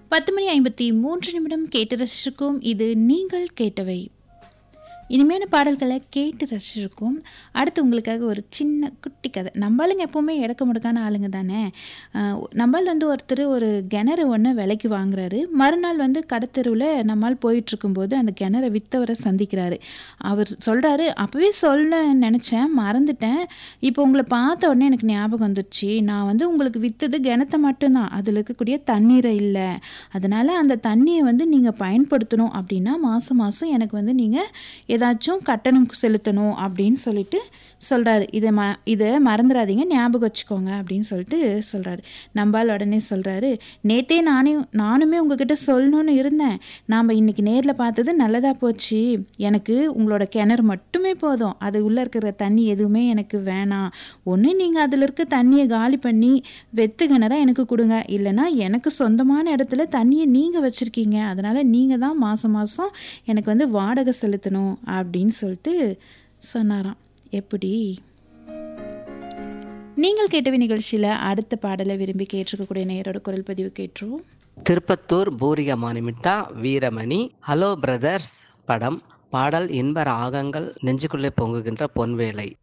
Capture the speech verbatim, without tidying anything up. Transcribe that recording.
பத்து மணி ஐம்பத்தி மூன்று நிமிடம் கேட்டு ரசிச்சிருக்கோம். இது நீங்கள் கேட்டவை. இனிமையான பாடல்களை கேட்டு ரசிச்சிருக்கோம். அடுத்து உங்களுக்காக ஒரு சின்ன குட்டி கதை. நம்மளுங்க எப்போவுமே இடக்க முடக்கான ஆளுங்க தானே. நம்மால் வந்து ஒருத்தர் ஒரு கிணறு ஒன்று விலைக்கு வாங்குறாரு. மறுநாள் வந்து கடத்தெருவில் நம்மால் போயிட்டுருக்கும்போது அந்த கிணறை விற்றவரை சந்திக்கிறாரு. அவர் சொல்கிறாரு, அப்போவே சொல்ல நினச்சேன், மறந்துட்டேன். இப்போ உங்களை பார்த்த உடனே எனக்கு ஞாபகம் வந்துடுச்சு. நான் வந்து உங்களுக்கு விற்றது கிணத்தை மட்டும்தான், அதில் இருக்கக்கூடிய தண்ணீரை இல்லை. அதனால் அந்த தண்ணியை வந்து நீங்கள் பயன்படுத்தணும் அப்படின்னா மாதம் மாதம் எனக்கு வந்து நீங்கள் ஏதாச்சும் கட்டணம் செலுத்தணும் அப்படின்னு சொல்லிட்டு சொல்கிறாரு. இதை ம இதை மறந்துடாதீங்க, ஞாபகம் வச்சுக்கோங்க அப்படின்னு சொல்லிட்டு சொல்கிறாரு. நம்பால் உடனே சொல்கிறாரு, நேற்றே நானே நானுமே உங்ககிட்ட சொல்லணும்னு இருந்தேன். நாம் இன்றைக்கி நேரில் பார்த்தது நல்லதாக போச்சு. எனக்கு உங்களோட கிணறு மட்டுமே போதும், அது உள்ளே இருக்கிற தண்ணி எதுவுமே எனக்கு வேணாம். ஒன்று நீங்கள் அதில் இருக்க தண்ணியை காலி பண்ணி வெத்து கிணறாக எனக்கு கொடுங்க, இல்லைனா எனக்கு சொந்தமான இடத்துல தண்ணியை நீங்கள் வச்சுருக்கீங்க, அதனால் நீங்கள் தான் மாதம் மாதம் எனக்கு வந்து வாடகை செலுத்தணும் அப்படின்னு சொல்லிட்டு சொன்னாராம். எப்படி? நீங்கள் கேட்டவை நிகழ்ச்சியில் அடுத்த பாடலை விரும்பி கேட்டிருக்கக்கூடிய நேரோட குரல் பதிவு கேட்டுருவோம். திருப்பத்தூர் பூரிக மானிமிட்டா வீரமணி. ஹலோ பிரதர்ஸ் படம் பாடல் இன்ப ராகங்கள் நெஞ்சுக்குள்ளே பொங்குகின்ற பொன்வேலை.